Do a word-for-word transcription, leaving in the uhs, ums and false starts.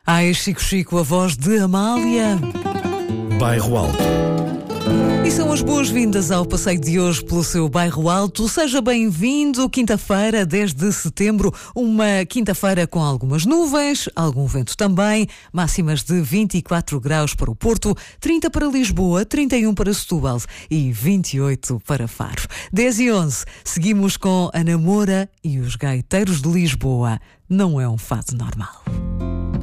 Ai, Chico Chico, a voz de Amália. Bairro Alto. E são as boas-vindas ao passeio de hoje pelo seu Bairro Alto. Seja bem-vindo, quinta-feira, dez de setembro, uma quinta-feira com algumas nuvens, algum vento também, máximas de vinte e quatro graus para o Porto, trinta para Lisboa, trinta e um para Setúbal e vinte e oito para Faro. dez e onze, seguimos com a Namora e os Gaiteiros de Lisboa. Não é um fado normal.